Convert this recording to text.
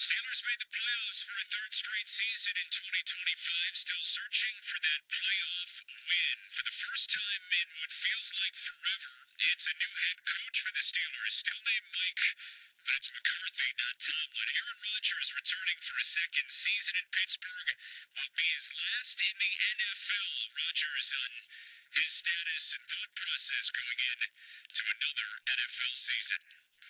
Steelers made the playoffs for a third straight season in 2025, still searching for that playoff win. For the first time in what feels like forever, it's a new head coach for the Steelers, still named Mike. That's McCarthy, not Tomlin. Aaron Rodgers returning for a second season in Pittsburgh will be his last in the NFL. Rodgers on his status and thought process going in to another NFL season.